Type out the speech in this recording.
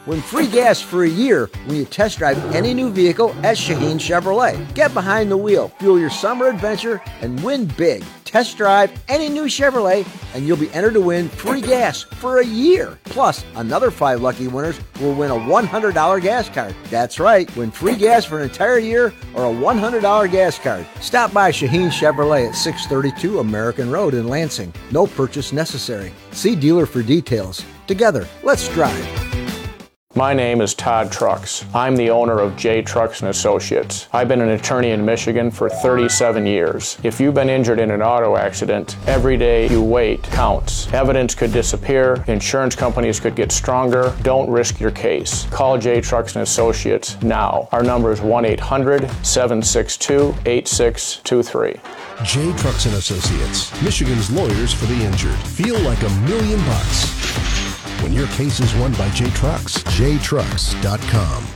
Win free gas for a year when you test drive any new vehicle at Shaheen Chevrolet. Get behind the wheel, fuel your summer adventure, and win big. Test drive any new Chevrolet, and you'll be entered to win free gas for a year. Plus, another 5 lucky winners will win a $100 gas card. That's right, win free gas for an entire year or a $100 gas card. Stop by Shaheen Chevrolet at 632 American Road in Lansing. No purchase necessary. See dealer for details. Together, let's drive. My name is Todd Trucks. I'm the owner of J Trucks & Associates. I've been an attorney in Michigan for 37 years. If you've been injured in an auto accident, every day you wait counts. Evidence could disappear. Insurance companies could get stronger. Don't risk your case. Call J Trucks & Associates now. Our number is 1-800-762-8623. J Trucks & Associates, Michigan's lawyers for the injured. Feel like $1 million when your case is won by J Trucks. JTrucks.com.